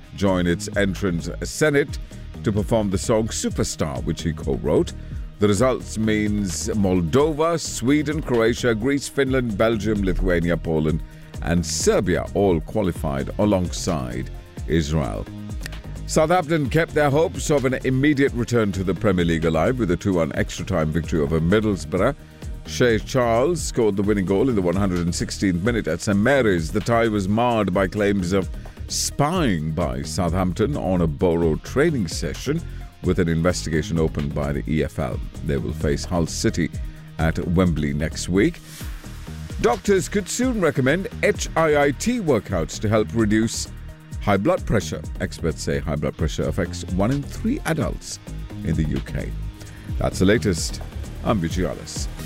join its entrant Senate to perform the song Superstar, which he co-wrote. The results means Moldova, Sweden, Croatia, Greece, Finland, Belgium, Lithuania, Poland and Serbia all qualified alongside Israel. Southampton kept their hopes of an immediate return to the Premier League alive with a 2-1 extra-time victory over Middlesbrough. Shea Charles scored the winning goal in the 116th minute at St Mary's. The tie was marred by claims of spying by Southampton on a Borough training session, with an investigation opened by the EFL. They will face Hull City at Wembley next week. Doctors could soon recommend HIIT workouts to help reduce high blood pressure. Experts say high blood pressure affects 1 in 3 adults in the UK. That's the latest. I'm Vijay Alice.